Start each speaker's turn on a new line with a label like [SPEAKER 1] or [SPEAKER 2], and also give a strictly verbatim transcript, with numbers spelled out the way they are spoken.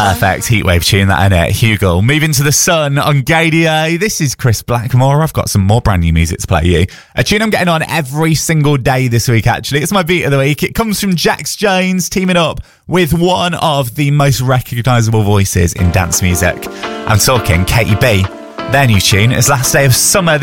[SPEAKER 1] Perfect heatwave tune, that, innit? Hugo. Moving to the sun on Gadio. This is Chris Blackmore. I've got some more brand new music to play you. A tune I'm getting on every single day this week, actually. It's my beat of the week. It comes from Jax Jones teaming up with one of the most recognisable voices in dance music. I'm talking Katy B. Their new tune is Last Day of Summer.